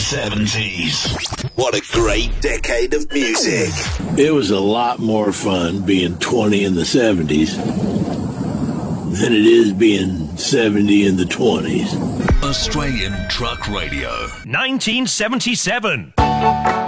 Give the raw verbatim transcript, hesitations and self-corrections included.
seventies. What a great decade of music. It was a lot more fun being twenty in the seventies than it is being seventy in the twenties. Australian Truck Radio. nineteen seventy-seven.